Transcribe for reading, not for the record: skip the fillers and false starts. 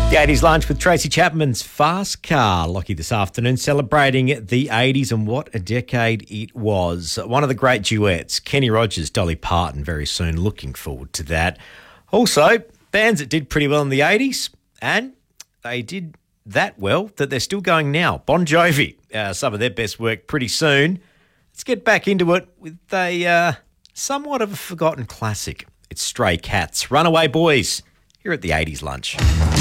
The 80s lunch with Tracy Chapman's Fast Car. Lockie this afternoon celebrating the 80s, and what a decade it was. One of the great duets, Kenny Rogers, Dolly Parton, very soon. Looking forward to that. Also, bands that did pretty well in the 80s, and they did that well that they're still going now. Bon Jovi, some of their best work pretty soon. Let's get back into it with a somewhat of a forgotten classic. It's Stray Cats, Runaway Boys, here at the 80s lunch.